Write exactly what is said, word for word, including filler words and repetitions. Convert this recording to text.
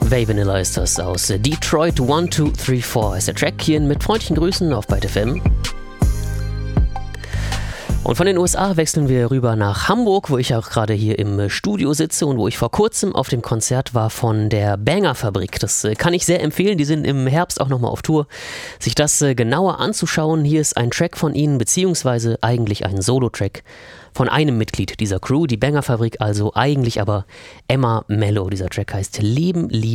Way Vanilla ist das aus Detroit. One, two, three, four ist der Track hier mit freundlichen Grüßen auf Byte F M. Und von den U S A wechseln wir rüber nach Hamburg, wo ich auch gerade hier im Studio sitze und wo ich vor kurzem auf dem Konzert war von der Banger Fabrik. Das kann ich sehr empfehlen, die sind im Herbst auch nochmal auf Tour. Sich das genauer anzuschauen, hier ist ein Track von ihnen, beziehungsweise eigentlich ein Solo-Track von einem Mitglied dieser Crew, die Banger Fabrik, also eigentlich aber Emma Mello. Dieser Track heißt Lieben, lieben.